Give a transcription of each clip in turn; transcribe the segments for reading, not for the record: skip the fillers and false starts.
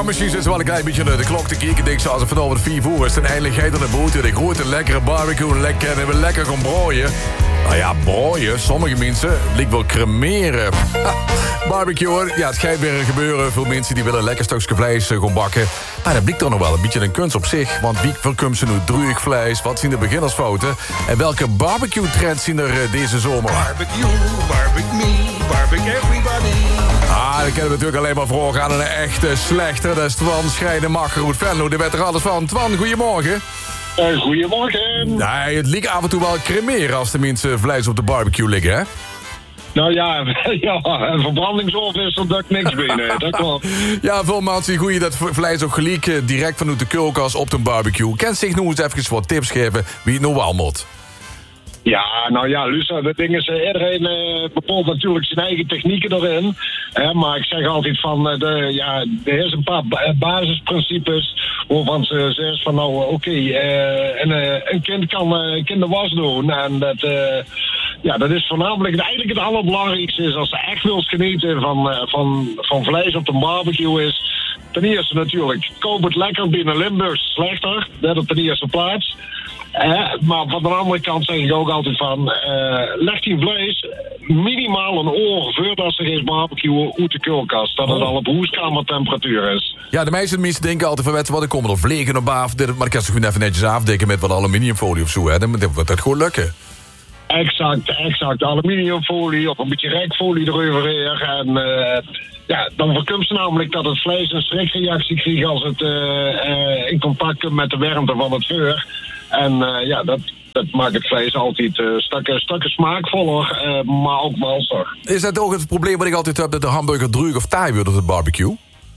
Ja, misschien zit ze wel een klein beetje naar de klok te kijken. Denk ze, als het vanavond 4 uur is, dan eindelijk gaat er naar buiten. De grote lekkere barbecue, en we lekker gaan brooien. Nou ja, brooien, sommige mensen lijkt wel cremeren. Barbecue, ja, het gaat weer gebeuren. Veel mensen die willen een lekker stukje vlees gaan bakken. Maar dat blijkt toch nog wel een beetje een kunst op zich. Want wie voorkomt ze nu druig vlees? Wat zijn de beginnersfouten? En welke barbecue-trends zien er deze zomer? Barbecue, barbecue me, barbecue everybody. Dan kunnen we natuurlijk alleen maar vragen aan een echte slechter. Dat is Twan Schrijnemacher uit Venlo. Die weet er alles van. Twan, goedemorgen. Goedemorgen. Nee, het lijkt af en toe wel cremeren als de mensen vlees op de barbecue liggen, hè? Nou ja, een verbrandingsoven is er dat niks binnen. Dat klopt. Ja, veel mensen goed dat vlees ook gelijk direct vanuit de koelkast op de barbecue. Kan zich nog eens even wat tips geven wie het nou wel moet? Ja, nou ja, Luca, de ding is, iedereen bepaalt natuurlijk zijn eigen technieken erin. Maar ik zeg altijd van, er is een paar basisprincipes waarvan ze zegt van, nou oké, een kind kan de was doen. En dat is voornamelijk, eigenlijk het allerbelangrijkste is, als ze echt wil genieten van vlees op de barbecue is, ten eerste natuurlijk, koop het lekker binnen Limburg slechter, dat op de eerste plaats. Maar van de andere kant zeg ik ook altijd van, leg die vlees minimaal een oor voordat ze geen barbecue uit de koelkast. Dat het al op huiskamertemperatuur is. Ja, de meeste mensen denken altijd van, wat er komen er vliegen op af. Maar dan kan ze gewoon even netjes afdekken met wat aluminiumfolie of zo. Hè. Dan wordt dat gewoon lukken. Exact. Aluminiumfolie of een beetje rekfolie eroverheen. En dan voorkomt ze namelijk dat het vlees een schrikreactie krijgt als het in contact komt met de warmte van het vuur. En dat maakt het vlees altijd stukken smaakvoller, maar ook malser. Is dat ook het probleem wat ik altijd heb, dat de hamburger druig of taai wordt op de barbecue?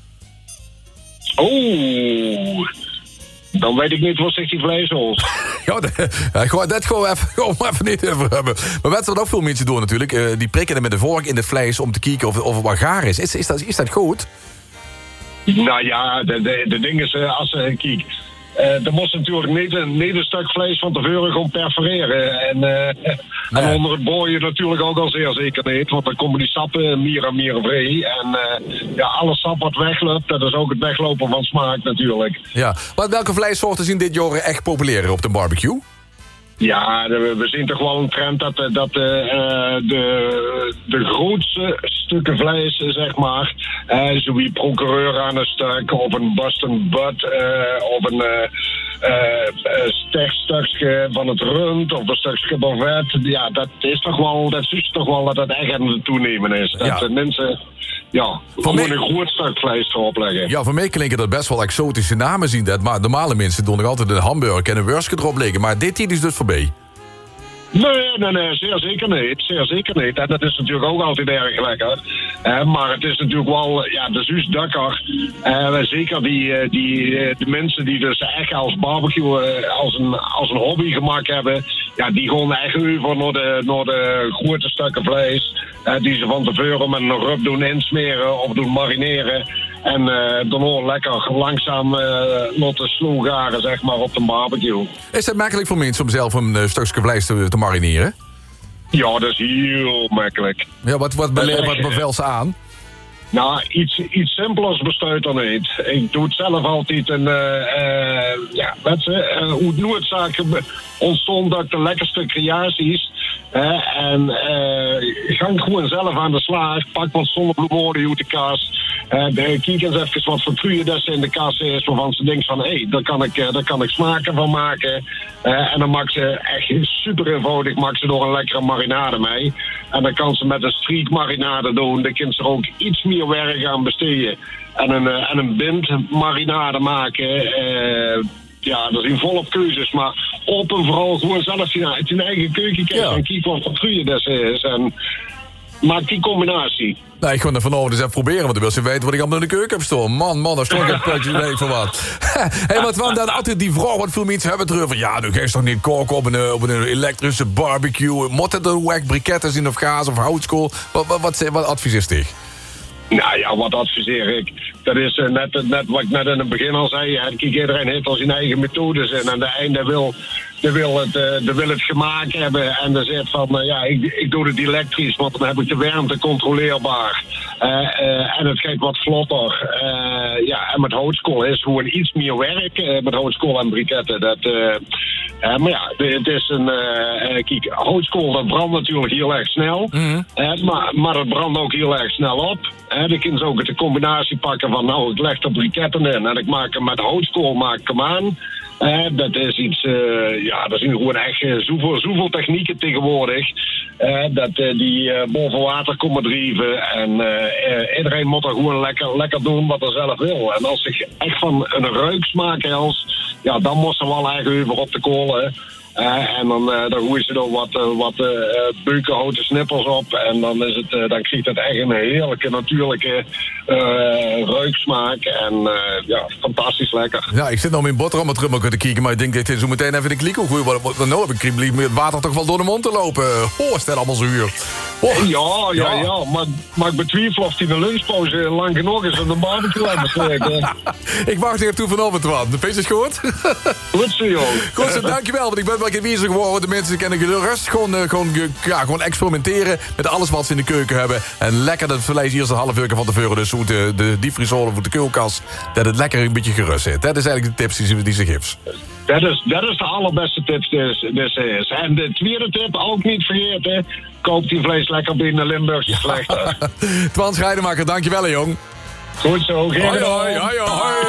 Oh, dan weet ik niet wat zich die vlees holt. Ja, dat gewoon even niet over hebben. Maar wat ook veel mensen doen natuurlijk, die prikken er met de vork in het vlees om te kijken of het wat gaar is. Is dat goed? Nou ja, de ding is, als je kijkt, er moest natuurlijk niet een stuk vlees van tevoren gewoon perforeren. En onder het brooien natuurlijk ook al zeer zeker niet. Want dan komen die sappen meer vrij. En alle sap wat wegloopt, dat is ook het weglopen van smaak natuurlijk. Ja, maar welke vleessoorten zijn dit jaar echt populair op de barbecue? Ja, we zien toch wel een trend dat de grootste stukken vlees, zeg maar, zoals procureur aan een stuk, of een Boston Butt, of een stukje van het rund, of een stukje bovet. Ja, dat is toch wel dat het echt aan het toenemen is. Dat de mensen gewoon een groot stuk vlees erop leggen. Ja, voor mij klinken dat best wel exotische namen zien dat. Maar normale mensen doen nog altijd een hamburger en een worstje erop leggen. Maar dit is dus voorbij. Nee, zeer zeker niet. En dat is natuurlijk ook altijd erg lekker. Maar het is natuurlijk wel, de Zeus Dakker. Zeker de mensen die dus echt als barbecue als een hobby gemaakt hebben. Ja, die gewoon echt over naar de grote stukken vlees. Die ze van tevoren met een rub doen insmeren of doen marineren. En dan lekker langzaam laten sloegaren, zeg maar, op de barbecue. Is het makkelijk voor mensen om zelf een stukje vlees te marineren? Ja, dat is heel makkelijk. Ja, wat bevel ze aan? Nou, iets simpelers bestaat er niet. Ik doe het zelf altijd hoe het noodzaken ontstond dat de lekkerste creaties. En ga gewoon zelf aan de slag. Pak wat zonnebloemolie uit de kast. Kijk eens even wat voor truiendessen in de kast is. Waarvan ze denkt van, daar kan ik smaken van maken. En dan maakt ze echt super eenvoudig. Maakt ze door een lekkere marinade mee. En dan kan ze met een streekmarinade doen. Dan kan ze er ook iets meer werk aan besteden. En een bindmarinade maken. Er zijn volop keuzes, maar op en vooral gewoon zelf zijn eigen keuken en kijk wat voor truiendessen is. En maak die combinatie. Nee, ik ga er vanavond eens even proberen, want dan wil ze weten wat ik allemaal in de keuken heb staan. Man, daar stond ik een plekje mee voor wat. Hé, wat van dan altijd die vraag, wat veel mensen hebben terug van, ja, nu ga je toch niet koken op een elektrische barbecue. Moet het er echt briketten zijn of gaas of houtskool? Wat adviseert je? Nou ja, wat adviseer ik? Dat is net wat ik net in het begin al zei. Kijk, iedereen heeft al zijn eigen methodes en aan het einde wil wil het gemaakt hebben en dan zegt van, ik doe het elektrisch, want dan heb ik de warmte controleerbaar. En het gaat wat vlotter. En met houtskool is gewoon iets meer werk. Met houtskool en briketten. Maar ja, het is een... kijk, houtskool dat brandt natuurlijk heel erg snel. Mm-hmm. Maar het brandt ook heel erg snel op. Dan kunnen ze ook de combinatie pakken van, nou, ik leg er briketten in en ik maak hem met houtskool aan. Dat is iets, dat zijn gewoon echt zoveel technieken tegenwoordig. Dat die boven water komen drijven. En iedereen moet er gewoon lekker doen wat hij zelf wil. En als ik echt van een ruiksmaak als, dan moest er wel echt over op de kolen. En dan roeien ze er wat beukenhouten snippers op. En dan krijgt het echt een heerlijke, natuurlijke ruiksmaak. En fantastisch lekker. Ja, ik zit nog in boterham met rummen te kijken, maar ik denk dat ik zo meteen even de kliko gooi. Dan heb ik het water toch wel door de mond te lopen. Is dat allemaal zuur. Maar ik betwijfel of die de lunchpauze lang genoeg is om de barbecue hebben steken. Ik wacht hier toe vanavond, Twan. De feest is goed? Goed zo, joh. Goed zo, dankjewel, want ik ben wel bezig geworden. De mensen kennen gerust gewoon experimenteren met alles wat ze in de keuken hebben. En lekker dat vlees hier een half uur van tevoren. Dus de diepvriezolen voor de koelkast, dat het lekker een beetje gerust zit. Dat is eigenlijk de tips die ze geeft. Dat is de allerbeste tips dus is. En de tweede tip, ook niet vergeten, koop die vlees lekker binnen Limburgse slechter. Twan Scheidemaker, dankjewel, jong. Goed zo, hoi, hoi, hoi, hoi.